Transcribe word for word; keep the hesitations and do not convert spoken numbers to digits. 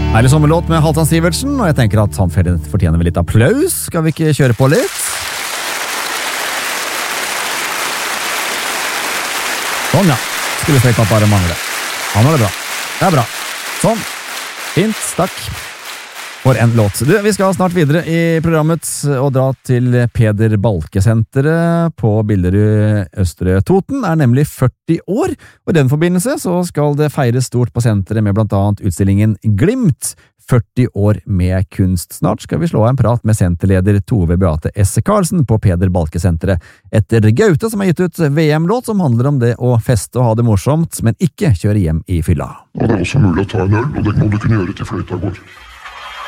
Herlig sommerlåt med Halvdan Sivertsen, og jeg tenker at han fortjener vel litt applaus. Skal vi ikke kjøre på litt? Sånn, ja. Skulle strekk at bare mangler. Han har det bra. Det er bra. Sånn. Fint, takk. For en låt. Du, vi skal snart videre i programmet og dra til Peder Balke-senteret på Billerud Østre Toten. Er nemlig førti år, og i den forbindelse så skal det feires stort på senteret med blant annet utstillingen Glimt. førti år med kunst. Snart skal vi slå av en prat med senterleder Tove Beate Esse Karlsen på Peder Balke-senteret etter Gaute, som har gitt ut V M-låt som handler om det å feste og ha det morsomt, men ikke kjøre hjem i fylla. Og det er også mulig å ta en øl, og det må du kunne gjøre til fløyta går.